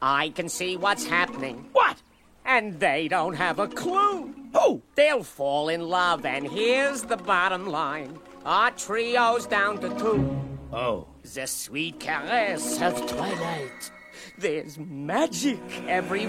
I can see what's happening. What? And they don't have a clue. Who? They'll fall in love, and here's the bottom line. Our trio's down to 2. Oh. The sweet caress of twilight. There's magic every